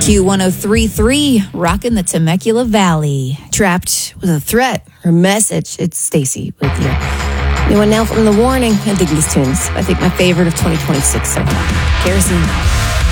Q1033, rocking the Temecula Valley. Trapped with a threat or message. It's Stacy with you. New one now from The Warning. I dig these tunes. I think my favorite of 2026 so far. Kerosene.